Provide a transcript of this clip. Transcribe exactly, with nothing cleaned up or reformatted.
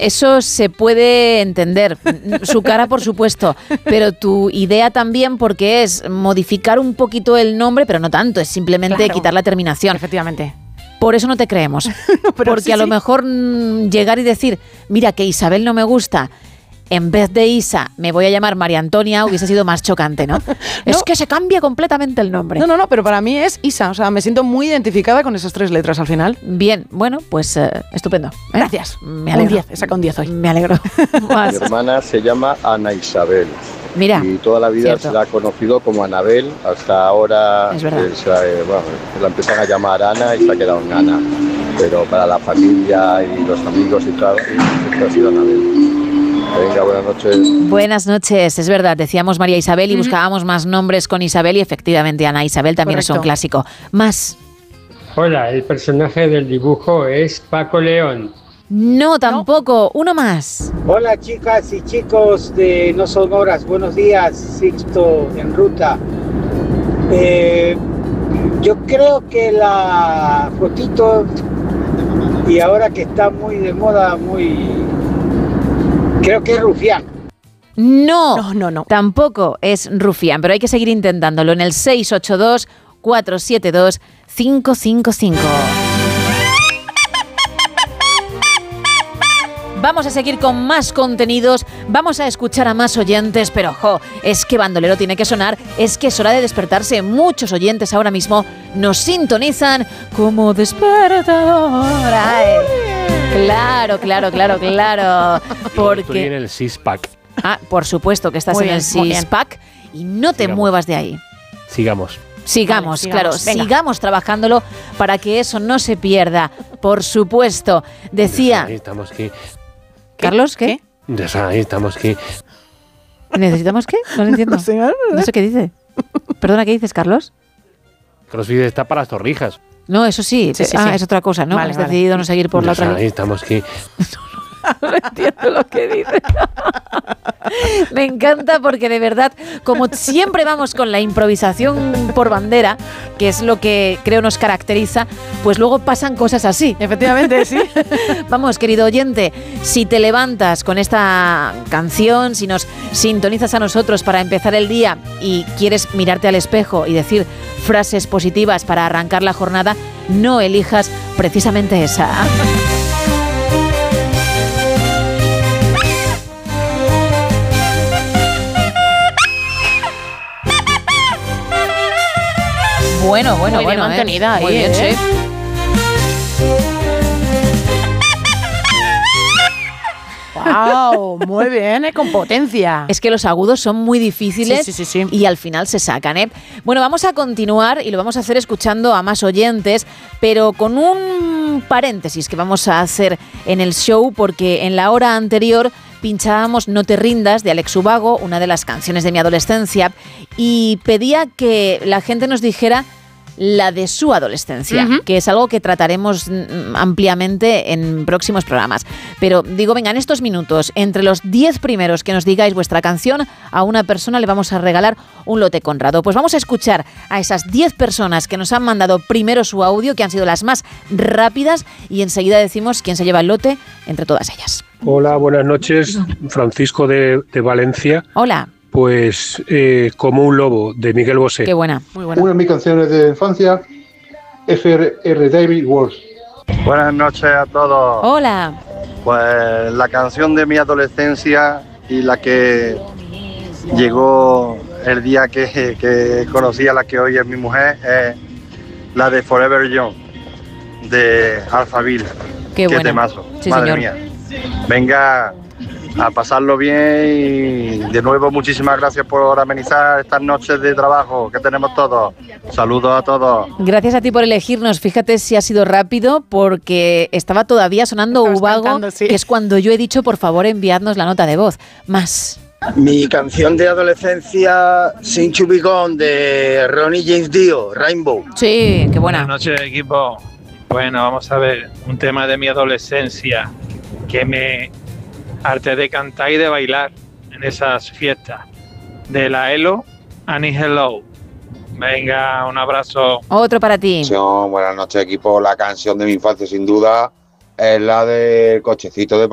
Eso se puede entender, su cara por supuesto, pero tu idea también, porque es modificar un poquito el nombre, pero no tanto, es simplemente claro, quitar la terminación. Efectivamente. Por eso no te creemos, no, porque sí, a lo sí. mejor mmm, llegar y decir, mira que Isabel no me gusta, en vez de Isa me voy a llamar María Antonia, hubiese sido más chocante, ¿no? no es que se cambia completamente el nombre. No, no, no, pero para mí es Isa, o sea, me siento muy identificada con esas tres letras al final. Bien, bueno, pues uh, estupendo. ¿eh? Gracias. Me alegro. Un diez, he sacado un diez hoy. Me alegro. Mi hermana se llama Ana Isabel. Mira, y toda la vida cierto. se la ha conocido como Anabel, hasta ahora es verdad. Eh, se, eh, bueno, la empiezan a llamar Ana y se ha quedado en Ana, pero para la familia y los amigos y tal, siempre ha sido Anabel. Venga, buenas noches. Buenas noches, es verdad, decíamos María Isabel y uh-huh. buscábamos más nombres con Isabel y efectivamente Ana Isabel también Correcto. Es un clásico. Más. Hola, el personaje del dibujo es Paco León. No, tampoco. No. Uno más. Hola, chicas y chicos de No Son Horas. Buenos días, Sixto en ruta. Eh, yo creo que la fotito, y ahora que está muy de moda, muy... creo que es Rufián. No, no, no, no. Tampoco es Rufián, pero hay que seguir intentándolo en el seis ocho dos, cuatro siete dos, cinco cinco cinco. Vamos a seguir con más contenidos, vamos a escuchar a más oyentes, pero ojo, es que Bandolero tiene que sonar, es que es hora de despertarse. Muchos oyentes ahora mismo nos sintonizan como despertador. Ay, claro, claro, claro, claro. Porque... Estoy en el six-pack. Ah, por supuesto que estás muy en bien, el six-pack y no te sigamos. muevas de ahí. Sigamos. Sigamos, vale, claro, sigamos, venga. sigamos trabajándolo para que eso no se pierda, por supuesto. Decía... Necesitamos que... ¿Carlos, qué? Necesitamos que... ¿Necesitamos qué? No lo entiendo. No sé, no, no sé qué dice. Perdona, ¿qué dices, Carlos? CrossFit está para las torrijas. No, eso sí. sí, sí ah, sí. es otra cosa, ¿no? Vale, Has vale. decidido no seguir por la otra. Necesitamos que... No entiendo lo que dice. Me encanta porque de verdad, como siempre vamos con la improvisación por bandera, que es lo que creo nos caracteriza, pues luego pasan cosas así. Efectivamente, sí. Vamos, querido oyente, si te levantas con esta canción, si nos sintonizas a nosotros para empezar el día y quieres mirarte al espejo y decir frases positivas para arrancar la jornada, no elijas precisamente esa. Bueno, bueno, muy bueno. Bien mantenida eh. ahí, Muy bien, ¿eh? sí. ¡Wow! Muy bien, ¿eh? Con potencia. Es que los agudos son muy difíciles sí, sí, sí, sí. y al final se sacan, ¿eh? Bueno, vamos a continuar y lo vamos a hacer escuchando a más oyentes, pero con un paréntesis que vamos a hacer en el show, porque en la hora anterior pinchábamos No te rindas de Alex Ubago, una de las canciones de mi adolescencia, y pedía que la gente nos dijera la de su adolescencia, uh-huh. que es algo que trataremos ampliamente en próximos programas. Pero digo, venga, en estos minutos, entre los diez primeros que nos digáis vuestra canción, a una persona le vamos a regalar un lote Conrado. Pues vamos a escuchar a esas diez personas que nos han mandado primero su audio, que han sido las más rápidas, y enseguida decimos quién se lleva el lote entre todas ellas. Hola, buenas noches, Francisco de, de Valencia. Hola. Pues eh, Como un lobo, de Miguel Bosé. Qué buena, muy buena. Una de mis canciones de infancia, F R David Walsh. Buenas noches a todos. Hola. Pues la canción de mi adolescencia y la que llegó el día que, que conocí a la que hoy es mi mujer es la de Forever Young, de Alphaville. Qué buena. Qué temazo, sí, madre señor. mía. Venga a pasarlo bien y de nuevo muchísimas gracias por amenizar estas noches de trabajo que tenemos todos. Saludos a todos. Gracias a ti por elegirnos. Fíjate si ha sido rápido, porque estaba todavía sonando Ubago, sí. que es cuando yo he dicho, por favor, enviadnos la nota de voz. Más. Mi canción de adolescencia, Sin To Be Gone, de Ronnie James Dio, Rainbow. Sí, qué buena. Buenas noches, equipo. Bueno, vamos a ver, un tema de mi adolescencia que me harté de cantar y de bailar en esas fiestas. De la Elo, Annie Hello. Venga, un abrazo. Otro para ti. Buenas noches, equipo. La canción de mi infancia, sin duda, es la del cochecito de